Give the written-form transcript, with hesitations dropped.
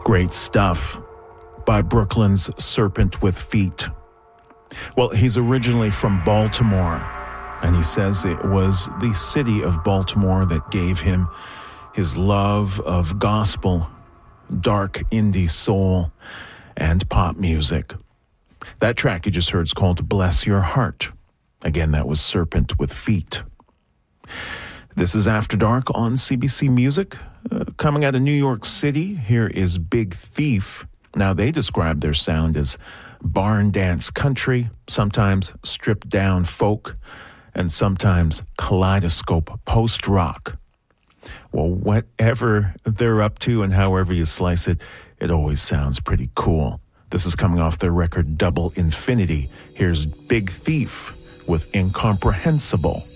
Great stuff by Brooklyn's Serpent with Feet. Well, he's originally from Baltimore, and he says it was the city of Baltimore that gave him his love of gospel, dark indie soul, and pop music. That track you just heard is called Bless Your Heart. Again, that was Serpent with Feet. This is After Dark on CBC Music. Coming out of New York City, here is Big Thief. Now, they describe their sound as barn dance country, sometimes stripped down folk, and sometimes kaleidoscope post-rock. Well, whatever they're up to and however you slice it, it always sounds pretty cool. This is coming off their record Double Infinity. Here's Big Thief with Incomprehensible.